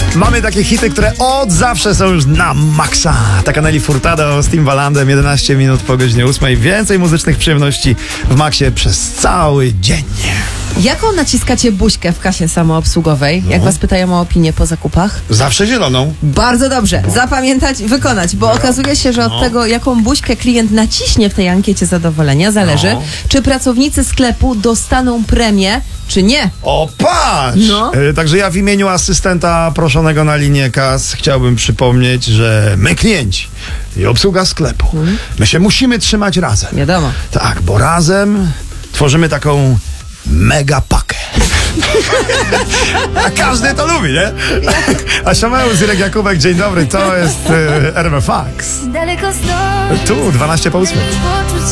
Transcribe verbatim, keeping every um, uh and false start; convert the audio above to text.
Mamy takie hity, które od zawsze są już na maksa. Taka Nelly Furtado z Timbalandem, jedenaście minut po godzinie ósmej. Więcej muzycznych przyjemności w maksie przez cały dzień. Jaką naciskacie buźkę w kasie samoobsługowej, No. jak was pytają o opinię po zakupach? Zawsze zieloną. Bardzo dobrze. Zapamiętać, wykonać, bo okazuje się, że od No. tego, jaką buźkę klient naciśnie w tej ankiecie zadowolenia, zależy, No. czy pracownicy sklepu dostaną premię, czy nie. O, patrz! No. E, Także ja w imieniu asystenta proszonego na linię kas chciałbym przypomnieć, że my klienci i obsługa sklepu, my się musimy trzymać razem. Wiadomo. Tak, bo razem tworzymy taką mega pakę. A każdy to lubi, nie? A Siameusz, Irek Jakubek, dzień dobry, to jest e, R M F Max. Daleko stąd, Tu, dwanaście po ósmej. poczuć